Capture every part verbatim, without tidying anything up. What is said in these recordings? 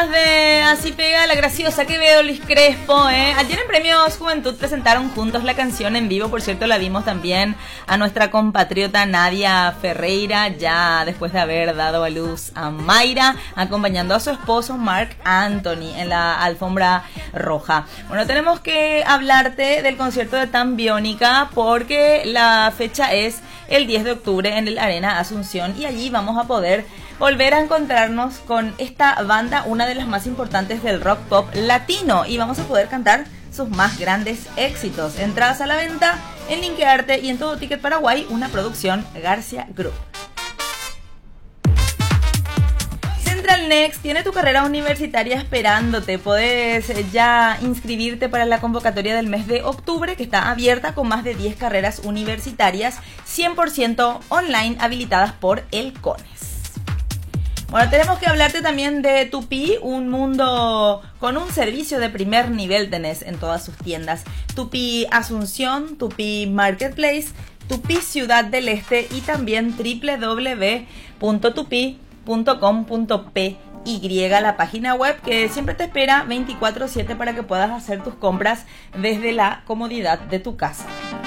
más de Así Pega la Graciosa que veo, Luis Crespo, ¿eh? Ayer en Premios Juventud presentaron juntos la canción en vivo. Por cierto, la vimos también a nuestra compatriota Nadia Ferreira, ya después de haber dado a luz a Mayra, acompañando a su esposo Marc Anthony en la alfombra roja. Bueno, tenemos que hablarte del concierto de Tan Biónica porque la fecha es el diez de octubre en el Arena Asunción y allí vamos a poder volver a encontrarnos con esta banda, una de las más importantes del rock pop latino, y vamos a poder cantar sus más grandes éxitos. Entradas a la venta en Linkearte y en Todo Ticket Paraguay, una producción Garcia Group. Central Next tiene tu carrera universitaria esperándote. Podés ya inscribirte para la convocatoria del mes de octubre, que está abierta con más de diez carreras universitarias cien por ciento online habilitadas por el CONES. Bueno, tenemos que hablarte también de Tupi, un mundo con un servicio de primer nivel tenés en todas sus tiendas. Tupi Asunción, Tupi Marketplace, Tupi Ciudad del Este y también doble u doble u doble u punto tupi punto com punto pe y, la página web que siempre te espera veinticuatro siete para que puedas hacer tus compras desde la comodidad de tu casa.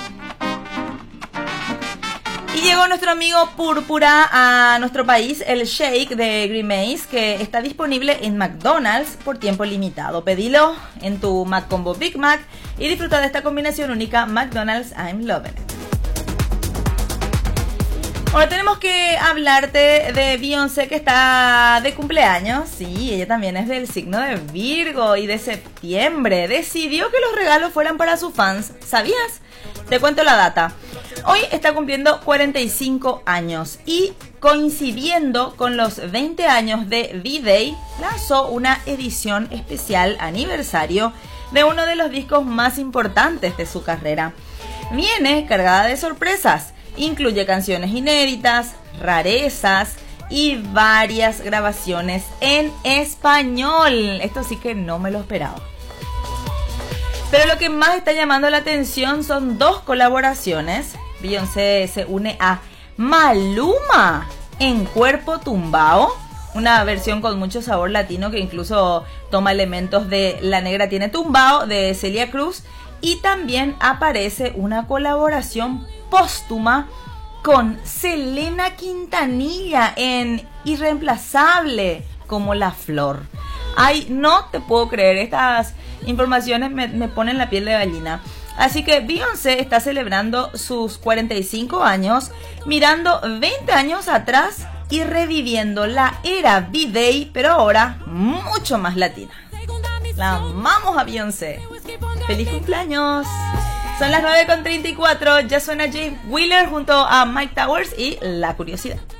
Y llegó nuestro amigo Púrpura a nuestro país, el shake de Grimace, que está disponible en McDonald's por tiempo limitado. Pedilo en tu McCombo Big Mac y disfruta de esta combinación única McDonald's I'm Loving It. Ahora tenemos que hablarte de Beyoncé, que está de cumpleaños. Sí, ella también es del signo de Virgo y de septiembre. Decidió que los regalos fueran para sus fans. ¿Sabías? Te cuento la data. Hoy está cumpliendo cuarenta y cinco años y, coincidiendo con los veinte años de V-Day, lanzó una edición especial aniversario de uno de los discos más importantes de su carrera. Viene cargada de sorpresas. Incluye canciones inéditas, rarezas y varias grabaciones en español. Esto sí que no me lo esperaba. Pero lo que más está llamando la atención son dos colaboraciones. Beyoncé se une a Maluma en Cuerpo Tumbao, una versión con mucho sabor latino que incluso toma elementos de La Negra Tiene Tumbao de Celia Cruz, y también aparece una colaboración póstuma con Selena Quintanilla en Irreemplazable como La Flor. Ay, no te puedo creer, estas informaciones me, me ponen la piel de gallina. Así que Beyoncé está celebrando sus cuarenta y cinco años, mirando veinte años atrás y reviviendo la era V-Day, pero ahora mucho más latina. La amamos a Beyoncé. ¡Feliz cumpleaños! Son las nueve con treinta y cuatro, ya suena James Wheeler junto a Mike Towers y La Curiosidad.